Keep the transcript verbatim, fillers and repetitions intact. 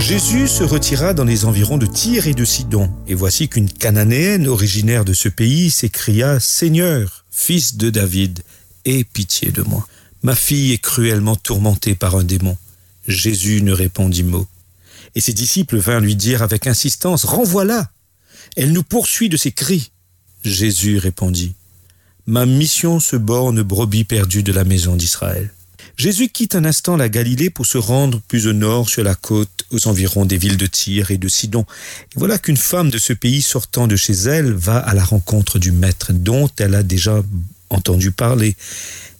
Jésus se retira dans les environs de Tyr et de Sidon, et voici qu'une Cananéenne originaire de ce pays s'écria « Seigneur, fils de David, aie pitié de moi. Ma fille est cruellement tourmentée par un démon. » Jésus ne répondit mot. Et ses disciples vinrent lui dire avec insistance « Renvoie-la, elle nous poursuit de ses cris. » Jésus répondit « Ma mission se borne brebis perdues de la maison d'Israël. » Jésus quitte un instant la Galilée pour se rendre plus au nord sur la côte, aux environs des villes de Tyr et de Sidon. Et voilà qu'une femme de ce pays sortant de chez elle va à la rencontre du Maître, dont elle a déjà entendu parler.